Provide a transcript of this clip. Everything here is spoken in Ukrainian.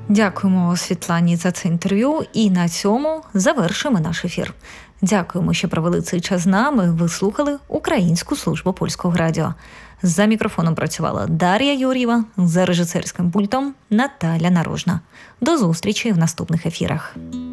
Дякуємо Світлані за це інтерв'ю і на цьому завершимо наш ефір. Дякуємо, що провели цей час з нами. Ви слухали Українську службу польського радіо. За мікрофоном працювала Дар'я Юр'єва, за режисерським пультом Наталя Нарожна. До зустрічі в наступних ефірах.